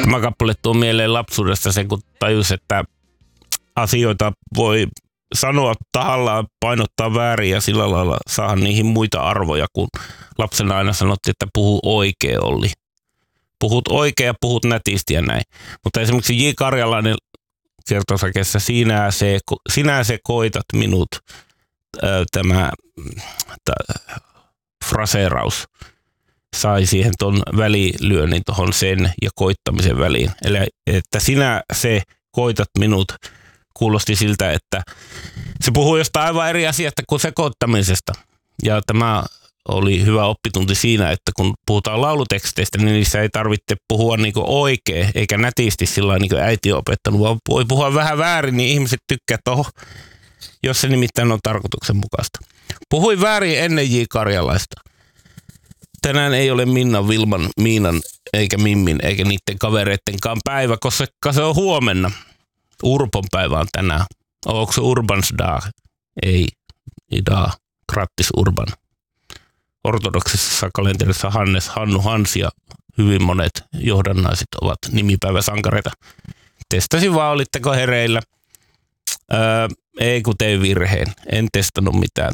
Tämä kappale tuo mieleen lapsuudesta sen, kun tajus, että asioita voi sanoa tahallaan, painottaa väärin ja sillä lailla saada niihin muita arvoja, kun lapsena aina sanottiin, että puhu oikein, Olli. Puhut oikein ja puhut nätisti ja näin. Mutta esimerkiksi J. Karjalainen kertosäkeessä sinä se koitat minut, tämä fraseeraus sai siihen ton välilyönnin tuohon sen ja koittamisen väliin. Eli että sinä se koitat minut kuulosti siltä, että se puhuu jostain aivan eri asiasta kuin sekoittamisesta. Ja tämä oli hyvä oppitunti siinä, että kun puhutaan lauluteksteistä, niin niissä ei tarvitse puhua niinku oikein eikä nätisti sillä niin kuin äiti on opettanut, vaan voi puhua vähän väärin, niin ihmiset tykkää toho, jos se nimittäin on tarkoituksenmukaista. Puhuin väärin ennen J. Karjalaista. Tänään ei ole Minnan, Vilman, Miinan eikä Mimmin eikä niiden kavereittenkaan päivä, koska se on huomenna. Urpon päivä on tänään. Onko se Urbans dag? Ei. Idag. Grattis Urban. Ortodoksisessa kalenterissa Hannes, Hannu, Hans ja hyvin monet johdannaiset ovat nimipäiväsankareita. Testasin vaan, olitteko hereillä. Ei kun tein virheen. En testannut mitään.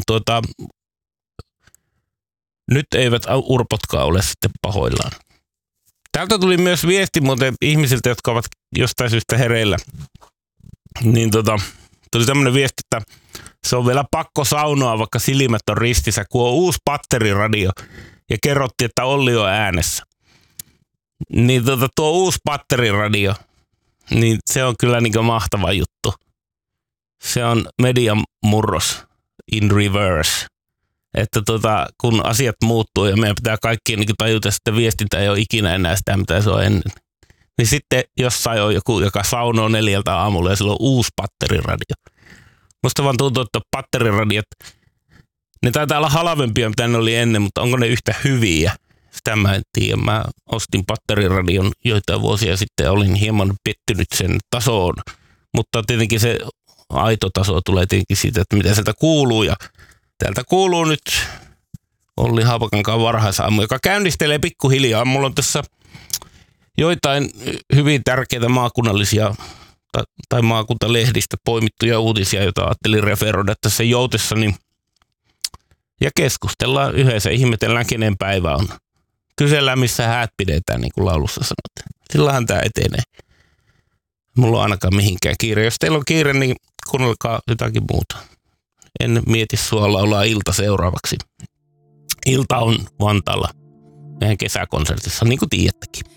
Nyt eivät urpotkaan ole sitten pahoillaan. Täältä tuli myös viesti muuten ihmisiltä, jotka ovat jostain syystä hereillä. Niin tuli tämmöinen viesti, että se on vielä pakko saunoa, vaikka silmät on ristissä, kun on uusi patteriradio. Ja kerrottiin, että Olli on äänessä. Niin tuo uusi patteriradio, niin se on kyllä niin mahtava juttu. Se on median murros in reverse. Että kun asiat muuttuu ja meidän pitää kaikkien niin tajuta, että viestintä ei ole ikinä enää sitä, mitä se on ennen. Niin sitten jossain on joku, joka saunoo 4 aamulla ja sillä on uusi patteriradio. Musta vaan tuntuu, että patteriradiot, ne taitaa olla halvempia, mitä ne oli ennen, mutta onko ne yhtä hyviä? Sitä mä en tiedä. Mä ostin patteriradion joitain vuosia sitten ja olin hieman pettynyt sen tasoon. Mutta tietenkin se aito taso tulee tietenkin siitä, että mitä sieltä kuuluu. Ja täältä kuuluu nyt Olli Haapakankaan varhaisaamu, joka käynnistelee pikkuhiljaa. Mulla on tässä joitain hyvin tärkeitä maakunnallisia tai maakuntalehdistä poimittuja uutisia, joita ajattelin referoida tässä joutessani. Ja keskustellaan yhdessä, ihmetellään kenen päivä on. Kysellään, missä häät pidetään, niin kuin laulussa sanot. Sillähän tämä etenee. Mulla on ainakaan mihinkään kiire. Jos teillä on kiire, niin kuunnelkaa jotakin muuta. En mieti sua laulaa Ilta seuraavaksi. Ilta on Vantaalla meidän kesäkonsertissa, niin kuin tiedättekin.